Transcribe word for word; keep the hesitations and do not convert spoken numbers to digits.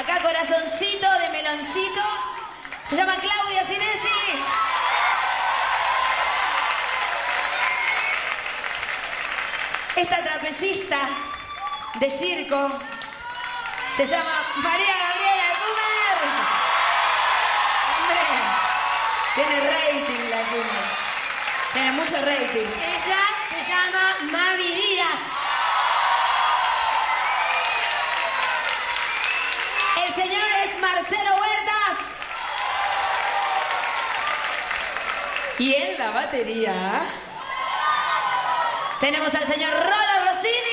Acá corazoncito de meloncito. Se llama Claudia Sinesi. Esta trapecista de circo se llama María Gabriela Pumer. Hombre, tiene rating la Pumer. Tiene mucho rating. Ella se llama Mavi Díaz. El señor es Marcelo Huertas. Y en la batería tenemos al señor Rolo Rossini.